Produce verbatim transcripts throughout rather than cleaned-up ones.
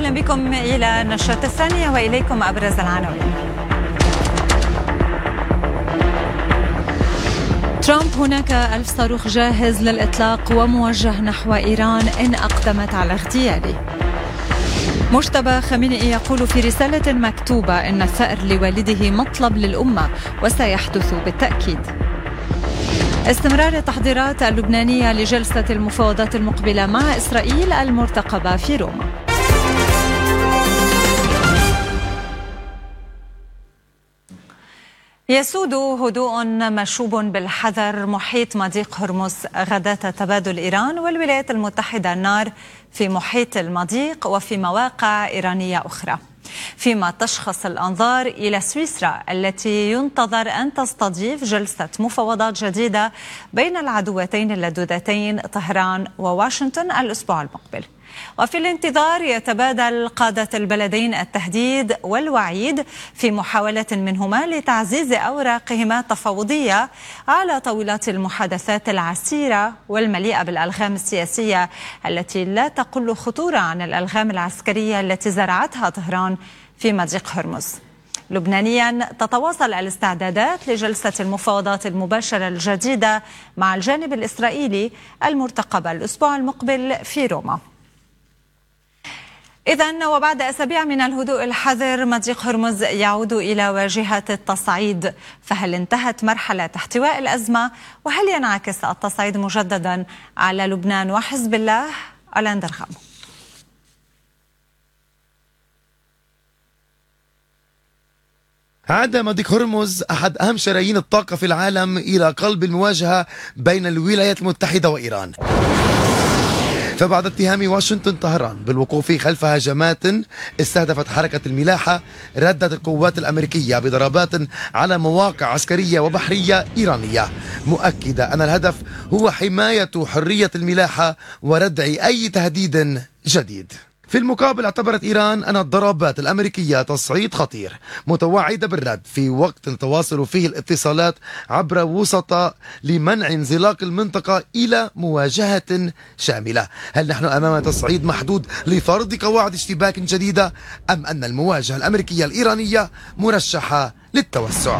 أهلا بكم إلى النشرة الثانية وإليكم أبرز العناوين. ترامب: هناك ألف صاروخ جاهز للإطلاق وموجه نحو إيران إن أقدمت على اغتياله. مجتبى خامنئي يقول في رسالة مكتوبة إن الثأر لوالده مطلب للأمة وسيحدث بالتأكيد. استمرار التحضيرات اللبنانية لجلسة المفاوضات المقبلة مع إسرائيل المرتقبة في روما. يسود هدوء مشوب بالحذر محيط مضيق هرمز غداة تبادل إيران والولايات المتحدة النار في محيط المضيق وفي مواقع إيرانية أخرى، فيما تشخص الأنظار إلى سويسرا التي ينتظر أن تستضيف جلسة مفاوضات جديدة بين العدوتين اللدودتين طهران وواشنطن الأسبوع المقبل. وفي الانتظار يتبادل قادة البلدين التهديد والوعيد في محاولة منهما لتعزيز أوراقهما التفاوضية على طاولات المحادثات العسيرة والمليئة بالألغام السياسية التي لا تقل خطورة عن الألغام العسكرية التي زرعتها طهران في مضيق هرمز. لبنانيا تتواصل الاستعدادات لجلسة المفاوضات المباشرة الجديدة مع الجانب الإسرائيلي المرتقبة الأسبوع المقبل في روما. إذن وبعد أسابيع من الهدوء الحذر مضيق هرمز يعود إلى واجهة التصعيد، فهل انتهت مرحلة احتواء الأزمة؟ وهل ينعكس التصعيد مجددا على لبنان وحزب الله؟ ألان درغام. عاد مضيق هرمز أحد أهم شرايين الطاقة في العالم إلى قلب المواجهة بين الولايات المتحدة وإيران، فبعد اتهام واشنطن طهران بالوقوف خلف هجمات استهدفت حركة الملاحة، ردت القوات الأمريكية بضربات على مواقع عسكرية وبحرية إيرانية، مؤكدة أن الهدف هو حماية حرية الملاحة وردع أي تهديد جديد. في المقابل اعتبرت إيران أن الضربات الأمريكية تصعيد خطير، متوعدة بالرد في وقت تواصل فيه الاتصالات عبر وسطاء لمنع انزلاق المنطقة إلى مواجهة شاملة. هل نحن أمام تصعيد محدود لفرض قواعد اشتباك جديدة، أم أن المواجهة الأمريكية الإيرانية مرشحة للتوسع؟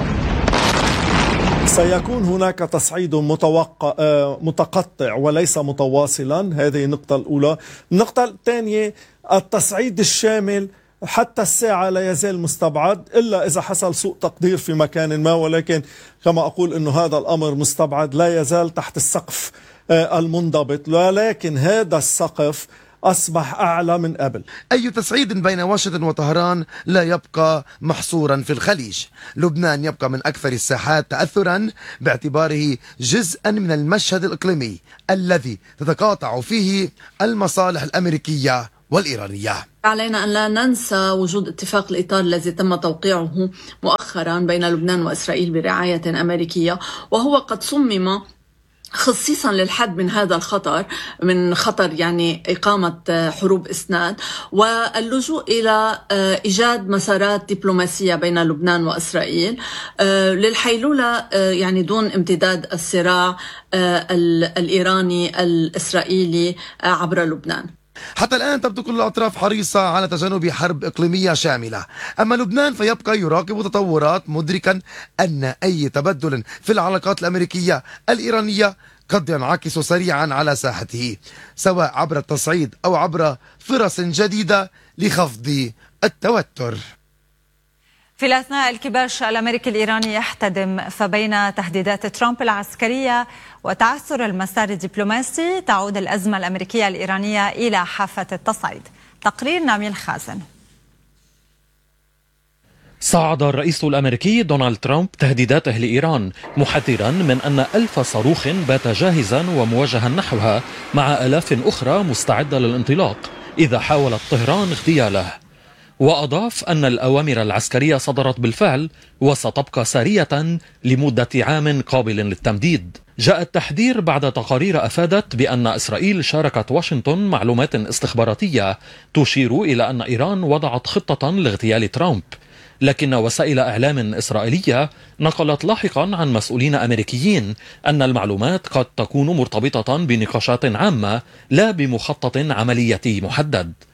سيكون هناك تصعيد متوقع متقطع وليس متواصلا، هذه النقطة الأولى. النقطة الثانية، التصعيد الشامل حتى الساعة لا يزال مستبعد إلا إذا حصل سوء تقدير في مكان ما، ولكن كما أقول أنه هذا الأمر مستبعد، لا يزال تحت السقف المنضبط، ولكن هذا السقف أصبح أعلى من قبل. أي تصعيد بين واشنطن وطهران لا يبقى محصورا في الخليج. لبنان يبقى من أكثر الساحات تأثرا باعتباره جزءا من المشهد الإقليمي الذي تتقاطع فيه المصالح الأمريكية والإيرانية. علينا أن لا ننسى وجود اتفاق الإطار الذي تم توقيعه مؤخرا بين لبنان وإسرائيل برعاية أمريكية، وهو قد صمم خصيصا للحد من هذا الخطر، من خطر يعني إقامة حروب إسناد واللجوء إلى إيجاد مسارات دبلوماسية بين لبنان وإسرائيل للحيلولة يعني دون امتداد الصراع الإيراني الإسرائيلي عبر لبنان. حتى الآن تبدو كل الأطراف حريصة على تجنب حرب إقليمية شاملة، أما لبنان فيبقى يراقب تطورات مدركا أن أي تبدل في العلاقات الأمريكية الإيرانية قد ينعكس سريعا على ساحته، سواء عبر التصعيد أو عبر فرص جديدة لخفض التوتر. في الأثناء الكباش الأمريكي الإيراني يحتدم، فبين تهديدات ترامب العسكرية وتعثر المسار الدبلوماسي تعود الأزمة الأمريكية الإيرانية إلى حافة التصعيد. تقرير ناميل خازن. صعد الرئيس الأمريكي دونالد ترامب تهديداته لإيران، محذرا من أن ألف صاروخ بات جاهزا وموجها نحوها مع آلاف أخرى مستعدة للانطلاق إذا حاولت طهران اغتياله. وأضاف أن الأوامر العسكرية صدرت بالفعل وستبقى سارية لمدة عام قابل للتمديد. جاء التحذير بعد تقارير أفادت بأن إسرائيل شاركت واشنطن معلومات استخباراتية تشير إلى أن إيران وضعت خطة لاغتيال ترامب، لكن وسائل إعلام إسرائيلية نقلت لاحقا عن مسؤولين أمريكيين أن المعلومات قد تكون مرتبطة بنقاشات عامة لا بمخطط عملية محدد.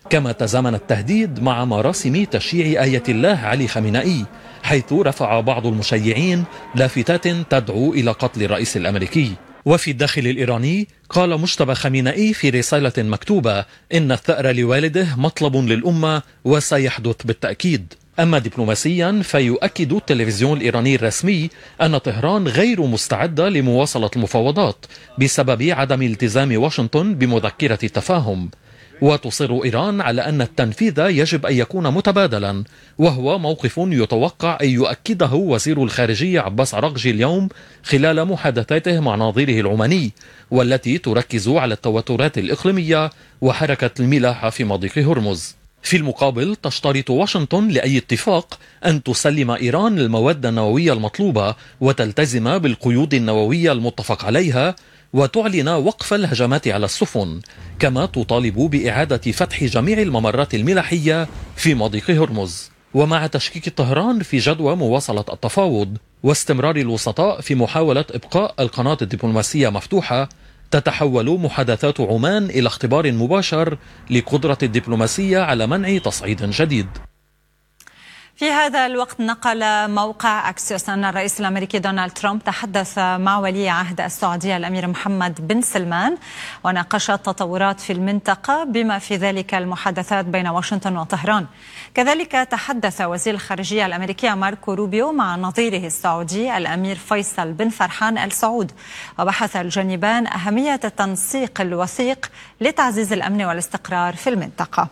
كما تزامن التهديد مع مراسم تشييع آية الله علي خامنئي، حيث رفع بعض المشيعين لافتات تدعو إلى قتل الرئيس الأمريكي. وفي الداخل الإيراني قال مجتبى خامنئي في رسالة مكتوبة إن الثأر لوالده مطلب للأمة وسيحدث بالتأكيد. أما دبلوماسيا فيؤكد التلفزيون الإيراني الرسمي أن طهران غير مستعدة لمواصلة المفاوضات بسبب عدم التزام واشنطن بمذكرة التفاهم، وتصر إيران على أن التنفيذ يجب أن يكون متبادلا، وهو موقف يتوقع أن يؤكده وزير الخارجية عباس عراقجي اليوم خلال محادثاته مع نظيره العماني، والتي تركز على التوترات الإقليمية وحركة الملاحة في مضيق هرمز. في المقابل تشترط واشنطن لأي اتفاق أن تسلم إيران المواد النووية المطلوبة وتلتزم بالقيود النووية المتفق عليها، وتعلن وقف الهجمات على السفن، كما تطالب بإعادة فتح جميع الممرات الملاحية في مضيق هرمز. ومع تشكيك طهران في جدوى مواصلة التفاوض واستمرار الوسطاء في محاولة إبقاء القناة الدبلوماسية مفتوحة، تتحول محادثات عمان إلى اختبار مباشر لقدرة الدبلوماسية على منع تصعيد جديد. في هذا الوقت نقل موقع أكسيوس أن الرئيس الأمريكي دونالد ترامب تحدث مع ولي عهد السعودية الأمير محمد بن سلمان وناقش التطورات في المنطقة بما في ذلك المحادثات بين واشنطن وطهران. كذلك تحدث وزير الخارجية الأمريكي ماركو روبيو مع نظيره السعودي الأمير فيصل بن فرحان آل سعود، وبحث الجانبان أهمية التنسيق الوثيق لتعزيز الأمن والاستقرار في المنطقة.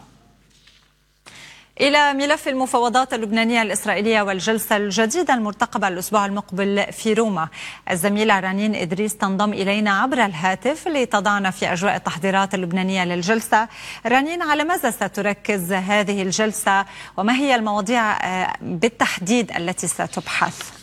إلى ملف المفاوضات اللبنانية الإسرائيلية والجلسة الجديدة المرتقبة الأسبوع المقبل في روما. الزميلة رنين إدريس تنضم إلينا عبر الهاتف لتضعنا في أجواء التحضيرات اللبنانية للجلسة. رنين، على ماذا ستركز هذه الجلسة وما هي المواضيع بالتحديد التي ستبحث؟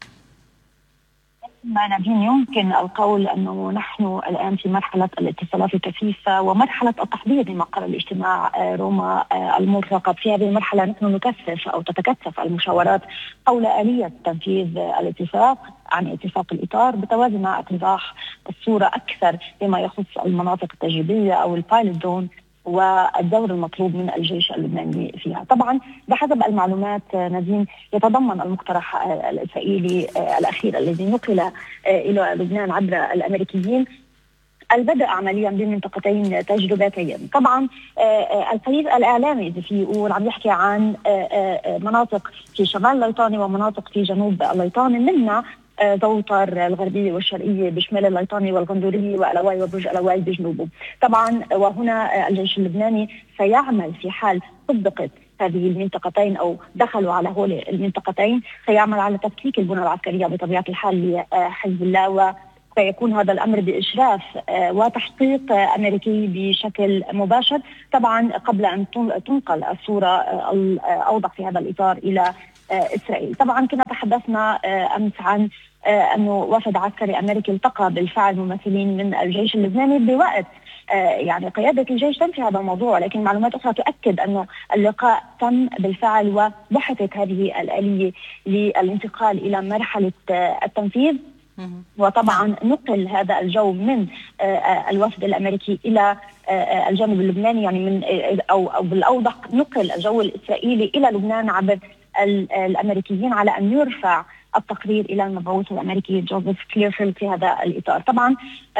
نادين، يمكن القول أنه نحن الآن في مرحلة الاتصالات الكثيفة ومرحلة التحضير لما قبل الاجتماع روما المرتقب. في هذه المرحلة نحن نكثف أو تتكثف المشاورات حول آلية تنفيذ الاتفاق عن اتفاق الإطار، بتوازي مع اتضاح الصورة أكثر فيما يخص المناطق التجريبية أو البايلوت زون والدور المطلوب من الجيش اللبناني فيها. طبعا بحسب المعلومات نادين، يتضمن المقترح الإسرائيلي الأخير الذي نقل إلى لبنان عبر الأمريكيين البدء عمليا بمنطقتين تجريبيتين. طبعا الفريق الإعلامي إذا في يقول عم يحكي عن مناطق في شمال الليطاني ومناطق في جنوب الليطاني، منها زوطر الغربية والشرقية بشمال الليطاني والغندورية وألواي وبرج ألواي بجنوبه. طبعا وهنا الجيش اللبناني سيعمل في حال صدقت هذه المنطقتين أو دخلوا على هول المنطقتين، سيعمل على تفكيك البنى العسكرية بطبيعة الحال لحزب الله، وسيكون هذا الأمر بإشراف وتحقيق أمريكي بشكل مباشر. طبعا قبل أن تنقل الصورة الأوضح في هذا الإطار إلى إسرائيل. طبعا كنا تحدثنا أمس عن أنه وفد عسكري أمريكي التقى بالفعل ممثلين من الجيش اللبناني بوقت يعني قيادة الجيش تم في هذا الموضوع، لكن معلومات أخرى تؤكد أنه اللقاء تم بالفعل وبحثت هذه الآلية للانتقال إلى مرحلة التنفيذ. وطبعا نقل هذا الجو من الوفد الأمريكي إلى الجانب اللبناني، يعني من أو أو بالأوضح نقل الجو الإسرائيلي إلى لبنان عبر الأمريكيين على أن يرفع التقرير إلى المبعوث الأمريكي جوزيف كليرفيلد في هذا الإطار. طبعا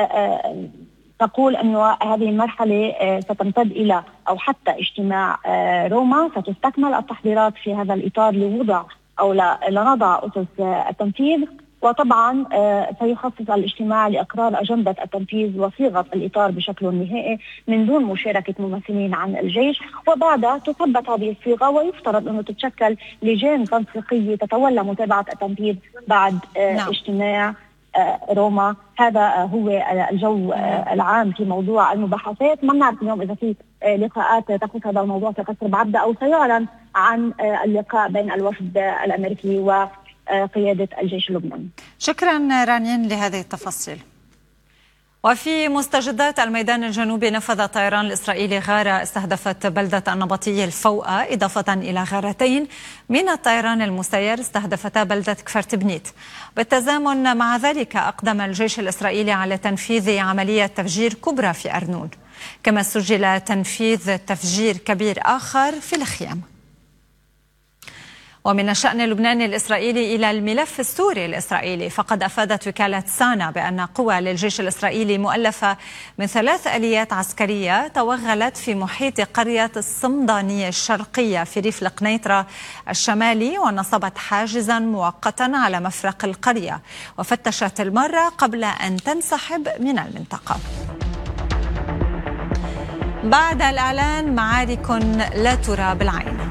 تقول أنه هذه المرحلة ستمتد إلى أو حتى اجتماع روما، ستستكمل التحضيرات في هذا الإطار لوضع أو لنضع أسس التنفيذ. وطبعا سيخصص الاجتماع لإقرار أجندة التنفيذ وصيغة الإطار بشكل نهائي من دون مشاركة ممثلين عن الجيش، وبعدها تثبت هذه الصيغة ويفترض أنه تتشكل لجان تنسيقية تتولى متابعة التنفيذ بعد نعم. اجتماع روما. هذا هو الجو العام في موضوع المباحثات. ما نعرف اليوم إذا في لقاءات تخص هذا الموضوع في قصر بعبدة أو سيعلن عن اللقاء بين الوفد الأمريكي و قيادة الجيش اللبناني. شكرا رانين لهذه التفاصيل. وفي مستجدات الميدان الجنوبي، نفذ الطيران الإسرائيلي غارة استهدفت بلدة النبطية الفوقة، إضافة إلى غارتين من الطيران المسير استهدفتا بلدة كفر تبنيت. بالتزامن مع ذلك أقدم الجيش الإسرائيلي على تنفيذ عملية تفجير كبرى في أرنون. كما سجل تنفيذ تفجير كبير آخر في الخيام. ومن الشأن اللبناني الإسرائيلي إلى الملف السوري الإسرائيلي، فقد أفادت وكالة سانا بأن قوى للجيش الإسرائيلي مؤلفة من ثلاث آليات عسكرية توغلت في محيط قرية الصمدانية الشرقية في ريف القنيطرة الشمالي، ونصبت حاجزا مؤقتا على مفرق القرية، وفتشت المرة قبل أن تنسحب من المنطقة. بعد الإعلان معارك لا ترى بالعين.